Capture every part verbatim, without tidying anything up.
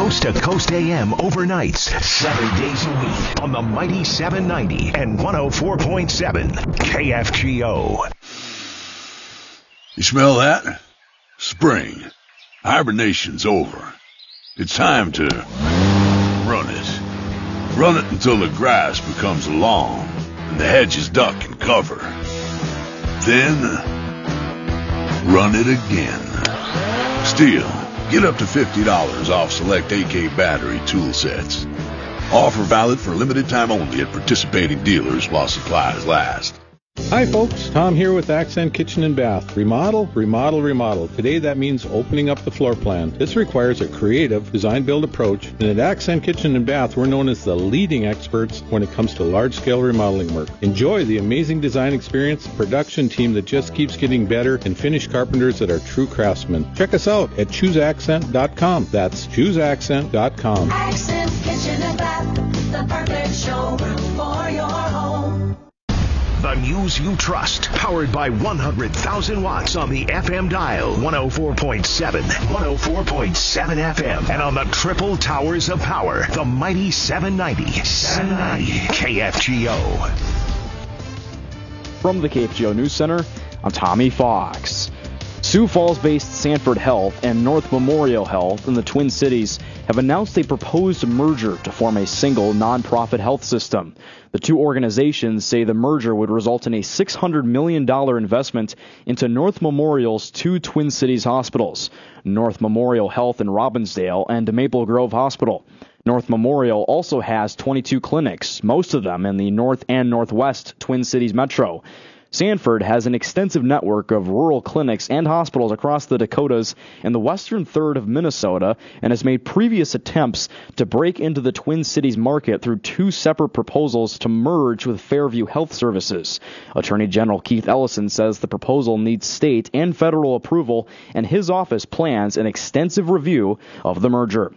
Coast to Coast A M overnights, seven days a week on the mighty seven ninety and one oh four point seven K F G O. You smell that? Spring. Hibernation's over. It's time to run it. Run it until the grass becomes long and the hedges duck and cover. Then, run it again. Stihl, get up to fifty dollars off select A K battery tool sets. Offer valid for limited time only at participating dealers while supplies last. Hi folks, Tom here with Accent Kitchen and Bath. Remodel, remodel, remodel. Today that means opening up the floor plan. This requires a creative design-build approach, and at Accent Kitchen and Bath we're known as the leading experts when it comes to large-scale remodeling work. Enjoy the amazing design experience, production team that just keeps getting better, and finished carpenters that are true craftsmen. Check us out at choose accent dot com. That's choose accent dot com. Accent Kitchen and Bath, the perfect showroom for your home. The news you trust, powered by one hundred thousand watts on the F M dial, one oh four point seven, one oh four point seven F M, and on the triple towers of power, the mighty seven ninety, seven ninety K F G O. From the K F G O News Center, I'm Tommy Fox. Sioux Falls-based Sanford Health and North Memorial Health in the Twin Cities have announced a proposed merger to form a single nonprofit health system. The two organizations say the merger would result in a six hundred million dollars investment into North Memorial's two Twin Cities hospitals, North Memorial Health in Robbinsdale and Maple Grove Hospital. North Memorial also has twenty-two clinics, most of them in the North and Northwest Twin Cities metro. Sanford has an extensive network of rural clinics and hospitals across the Dakotas and the western third of Minnesota, and has made previous attempts to break into the Twin Cities market through two separate proposals to merge with Fairview Health Services. Attorney General Keith Ellison says the proposal needs state and federal approval, and his office plans an extensive review of the merger.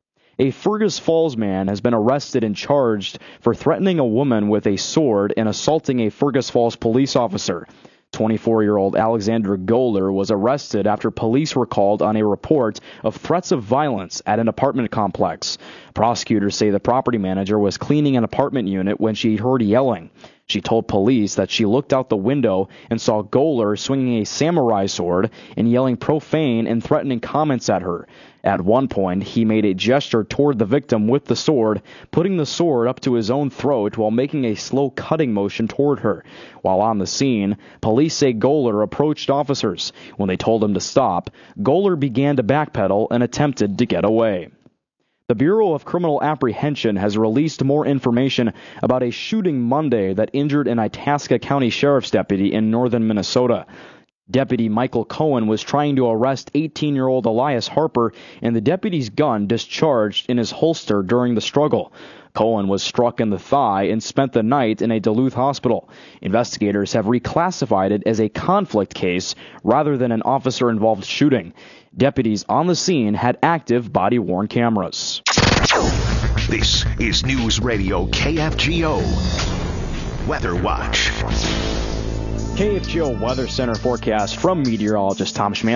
A Fergus Falls man has been arrested and charged for threatening a woman with a sword and assaulting a Fergus Falls police officer. twenty-four-year-old Alexander Goller was arrested after police were called on a report of threats of violence at an apartment complex. Prosecutors say the property manager was cleaning an apartment unit when she heard yelling. She told police that she looked out the window and saw Goller swinging a samurai sword and yelling profane and threatening comments at her. At one point, he made a gesture toward the victim with the sword, putting the sword up to his own throat while making a slow cutting motion toward her. While on the scene, police say Goller approached officers. When they told him to stop, Goller began to backpedal and attempted to get away. The Bureau of Criminal Apprehension has released more information about a shooting Monday that injured an Itasca County Sheriff's deputy in northern Minnesota. Deputy Michael Cohen was trying to arrest eighteen-year-old Elias Harper, and the deputy's gun discharged in his holster during the struggle. Cohen was struck in the thigh and spent the night in a Duluth hospital. Investigators have reclassified it as a conflict case rather than an officer-involved shooting. Deputies on the scene had active body-worn cameras. This is News Radio K F G O. Weather Watch. K F G O Weather Center forecast from meteorologist Tom Schman.